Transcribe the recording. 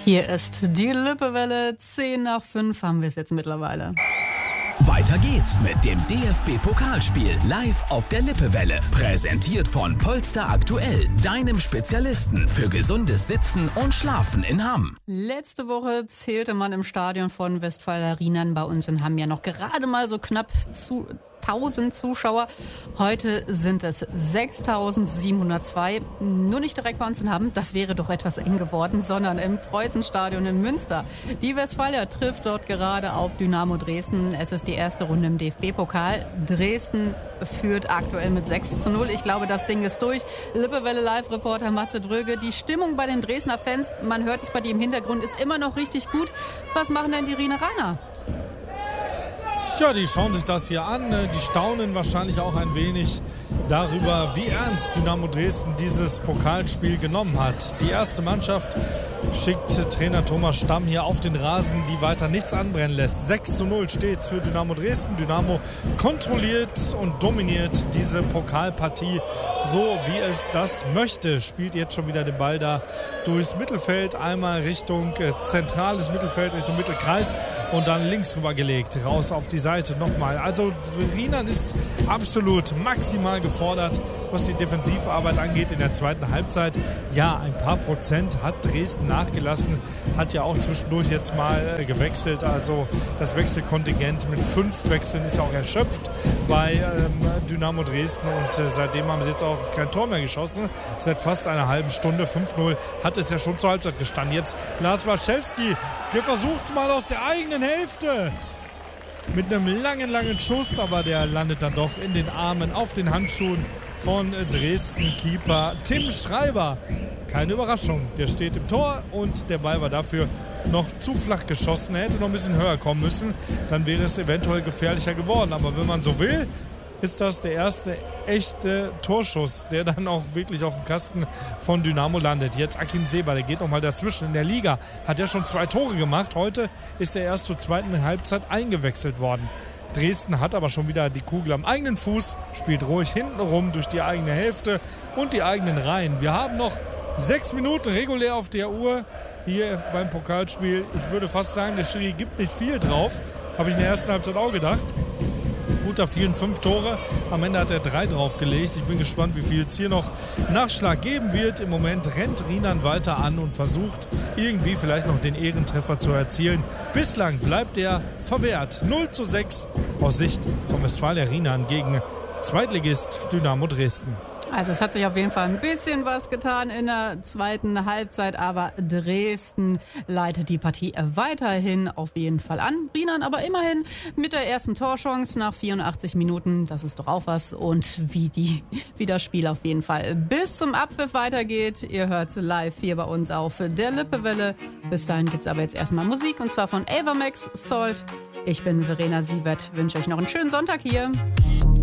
Hier ist die Lippewelle. 10 nach 5 haben wir es jetzt mittlerweile. Weiter geht's mit dem DFB-Pokalspiel live auf der Lippewelle. Präsentiert von Polster Aktuell, deinem Spezialisten für gesundes Sitzen und Schlafen in Hamm. Letzte Woche zählte man im Stadion von Westfalia Rheinland bei uns in Hamm ja noch gerade mal so knapp 1000 Zuschauer. Heute sind es 6.702. Nur nicht direkt bei uns in Hamm, das wäre doch etwas eng geworden, sondern im Preußenstadion in Münster. Die Westfalia trifft dort gerade auf Dynamo Dresden. Es ist die erste Runde im DFB-Pokal. Dresden führt aktuell mit 6:0. Ich glaube, das Ding ist durch. Lippewelle Live-Reporter Matze Dröge. Die Stimmung bei den Dresdner Fans, man hört es bei dir im Hintergrund, ist immer noch richtig gut. Was machen denn die Rhein-Rainer? Tja, die schauen sich das hier an, die staunen wahrscheinlich auch ein wenig darüber, wie ernst Dynamo Dresden dieses Pokalspiel genommen hat. Die erste Mannschaft schickt Trainer Thomas Stamm hier auf den Rasen, die weiter nichts anbrennen lässt. 6:0 steht's für Dynamo Dresden. Dynamo kontrolliert und dominiert diese Pokalpartie so, wie es das möchte. Spielt jetzt schon wieder den Ball da durchs Mittelfeld, einmal Richtung zentrales Mittelfeld, Richtung Mittelkreis und dann links rüber gelegt, raus auf die Seite nochmal. Also Rheinland ist absolut maximal gefordert, was die Defensivarbeit angeht in der zweiten Halbzeit. Ja, ein paar Prozent hat Dresden nachgelassen, hat ja auch zwischendurch jetzt mal gewechselt. Also das Wechselkontingent mit 5 Wechseln ist ja auch erschöpft bei Dynamo Dresden und seitdem haben sie jetzt auch kein Tor mehr geschossen. Seit fast einer halben Stunde, 5:0, hat es ja schon zur Halbzeit gestanden. Jetzt Lars Waschewski, der versucht es mal aus der eigenen Hälfte. Mit einem langen Schuss, aber der landet dann doch in den Armen, auf den Handschuhen von Dresden-Keeper Tim Schreiber. Keine Überraschung, der steht im Tor und der Ball war dafür noch zu flach geschossen. Er hätte noch ein bisschen höher kommen müssen, dann wäre es eventuell gefährlicher geworden. Aber wenn man so will, ist das der erste echte Torschuss, der dann auch wirklich auf dem Kasten von Dynamo landet. Jetzt Akim Seber, der geht nochmal dazwischen. In der Liga hat er schon 2 Tore gemacht. Heute ist er erst zur zweiten Halbzeit eingewechselt worden. Dresden hat aber schon wieder die Kugel am eigenen Fuß, spielt ruhig hinten rum durch die eigene Hälfte und die eigenen Reihen. Wir haben noch 6 Minuten regulär auf der Uhr hier beim Pokalspiel. Ich würde fast sagen, der Schiri gibt nicht viel drauf. Habe ich in der ersten Halbzeit auch gedacht. Gut, da fielen 5 Tore. Am Ende hat er 3 draufgelegt. Ich bin gespannt, wie viel es hier noch Nachschlag geben wird. Im Moment rennt Rheinland weiter an und versucht irgendwie vielleicht noch den Ehrentreffer zu erzielen. Bislang bleibt er verwehrt. 0:6 aus Sicht von Westfalia Rheinland gegen Zweitligist Dynamo Dresden. Also es hat sich auf jeden Fall ein bisschen was getan in der zweiten Halbzeit, aber Dresden leitet die Partie weiterhin auf jeden Fall an. Rheinland aber immerhin mit der ersten Torchance nach 84 Minuten, das ist doch auch was. Und wie das Spiel auf jeden Fall bis zum Abpfiff weitergeht. Ihr hört's live hier bei uns auf der Lippewelle. Bis dahin gibt's aber jetzt erstmal Musik und zwar von Ava Max, Salt. Ich bin Verena Sievert, wünsche euch noch einen schönen Sonntag hier.